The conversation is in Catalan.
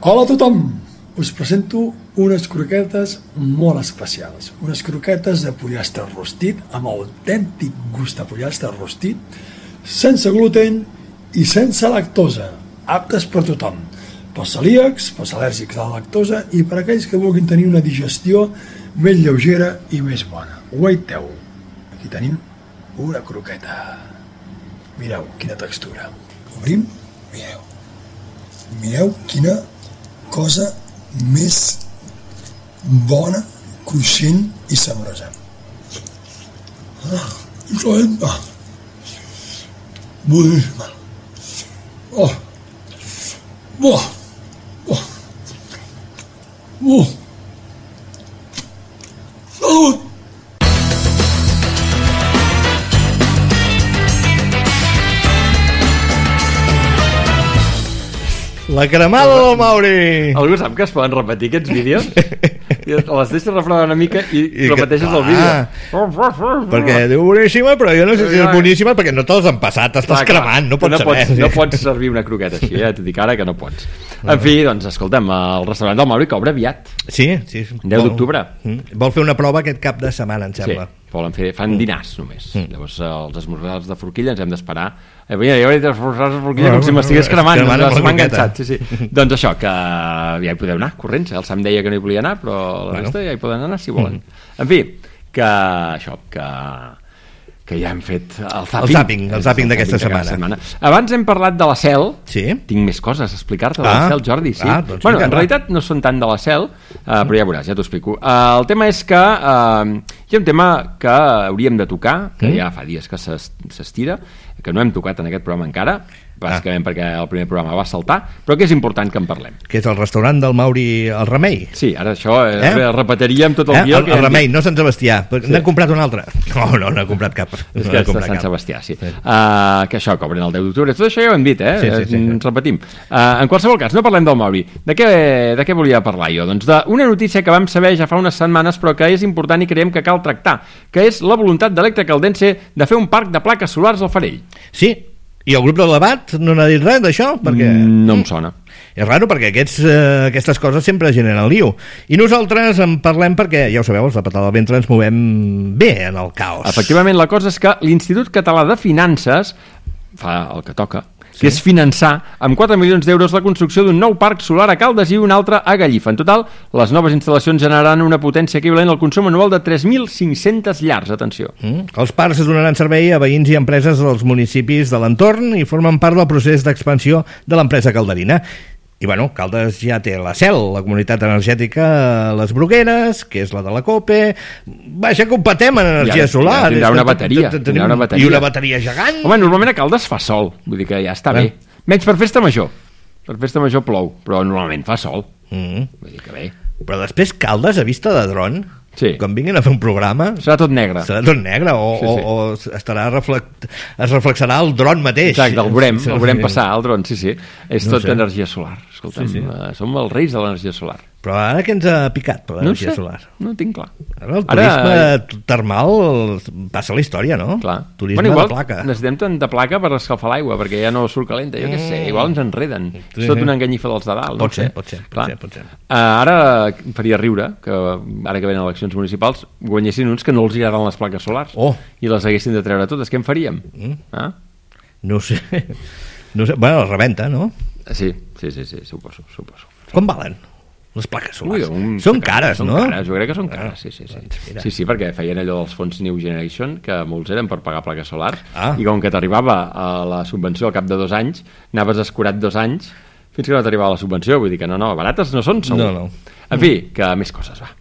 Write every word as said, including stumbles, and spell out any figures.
Hola a tothom! Us presento unes croquetes molt especials. Unes croquetes de pollastre rostit, amb autèntic gust de pollastre rostit, sense gluten i sense lactosa, aptes per tothom. Pels celíacs, pels al·lèrgics a la lactosa i per aquells que vulguin tenir una digestió més lleugera i més bona. Guaiteu! Aquí tenim una croqueta. Mireu quina textura. Obrim, mireu. Mireu quina cosa més bona, cruixent i saborosa. Ah, calenta. Boníssima. Oh. Oh. Oh. Oh. Salut! La cremada del Mauri! Algú sap que es poden repetir aquests vídeos? Les deixes refredar una mica i, I repeteixes que, el vídeo. Ah, perquè diu boníssima, però jo no sé si és boníssima perquè no te les han passat, estàs clar, cremant, no pots no saber. Pots, no pots servir una croqueta així, ja t'ho dic ara que no pots. En fi, doncs, escolta'm, el restaurant del Mauri que obre aviat. Sí, sí. deu d'octubre. Vol fer una prova aquest cap de setmana, em sembla. Sí, volen fer, fan mm. dinars només. Mm. Llavors, els esmorzars de forquilla ens hem d'esperar. Eh, jo he dit esmorzars de forquilla com si m'estigués cremant, se m'ha enganxat. Sí, sí. Doncs això, que ja hi podeu anar, corrents. El Sam deia que no hi volia anar, però la resta ja hi poden anar si volen. Mm. En fi, que això, que... que ja hem fet el zapping. El zapping, el zapping d'aquesta setmana. setmana. Abans hem parlat de la C E L. Sí. Tinc més coses a explicar-te de ah. la C E L, Jordi. Sí. Ah, doncs bueno, mica, en va. realitat no són tant de la C E L, uh, però ja veuràs, ja t'ho explico. Uh, el tema és que uh, hi ha un tema que hauríem de tocar, que mm. ja fa dies que s'estira, que no hem tocat en aquest programa encara, bàsicament ah. perquè el primer programa va saltar, però que és important que en parlem. Que és el restaurant del Mauri El Remei. Sí, ara això eh? eh? repetiríem tot el eh? guió. El, el Remei, dit. No Sant Sebastià. Sí. N'han comprat un altre? No, no, no he comprat cap. És no que és de Sant cap. Sebastià, sí. sí. Uh, que això, que obren el deu d'octubre. Tot això ja ho hem dit, eh? Sí, sí, sí, Ens sí. repetim. Uh, en qualsevol cas, no parlem del Mauri. De què, de què volia parlar jo? Doncs d'una notícia que vam saber ja fa unes setmanes, però que és important i creiem que cal tractar, que és la voluntat d'Electracaldense de fer un parc de plaques solars al Farell. Sí. I el grup de debat no n'ha dit res d'això? Perquè... No em sona. És raro perquè aquests, eh, aquestes coses sempre generen lío. I nosaltres en parlem perquè, ja ho sabeu, els de patada del ventre ens movem bé en el caos. Efectivament, la cosa és que l'Institut Català de Finances fa el que toca, sí. que és finançar amb quatre milions d'euros la construcció d'un nou parc solar a Caldes i un altre a Gallifa. En total, les noves instal·lacions generaran una potència equivalent al consum anual de tres mil cinc-centes llars. Atenció. Mm. Els parcs es donaran servei a veïns i empreses dels municipis de l'entorn i formen part del procés d'expansió de l'empresa calderina. I bueno, Caldes ja té la C E L, la comunitat energètica Les Brugueres, que és la de la COPE. Vaja, que ho patem en energia ja, solar. Ja tindrà una bateria, tindrà una bateria. I una bateria gegant. Home, normalment a Caldes fa sol, vull dir que ja està bé. bé. Menys per festa major. Per festa major plou, però normalment fa sol. Mm. Vull dir que bé. Però després Caldes a vista de dron, sí. quan vinguin a fer un programa... Serà tot negre. Serà tot negre, o, sí, sí. o, o estarà reflect... es reflexarà el dron mateix. Exacte, el veurem, el veurem passar, el dron, sí, sí. És no tot sé. energia solar. Escolta'm, sí, sí. Uh, som els reis de l'energia solar. Però ara que ens ha picat per l'energia no sé, solar? No ho tinc clar. Ara el turisme ara... termal passa la història, no? Clar. Turisme bueno, igual, de placa. Necessitem tant de placa per escalfar l'aigua, perquè ja no surt calenta, jo què sé, igual ens enreden. Sí, és tot una enganyifa dels de dalt. Pot no ser, sé. pot ser. Clar. Pot ser, pot ser. Uh, ara faria riure que ara que venen eleccions municipals guanyessin uns que no els agraden les plaques solars oh. i les haguessin de treure totes. Què en faríem? Mm. Ah? No sé. No sé. Bueno, la rebenta, no? Sí, sí, sí, sí, suposo, suposo. Com valen les plaques solars? Ui, un... Són cares, són no? Cares, jo crec que són cares, sí, sí, sí. Doncs sí, sí, perquè feien allò dels fons New Generation, que molts eren per pagar plaques solars, ah. i com que t'arribava a la subvenció al cap de dos anys, anaves escurat dos anys fins que no t'arribava la subvenció, vull dir que no, no, barates no són, segur. No, no. En fi, que més coses, va.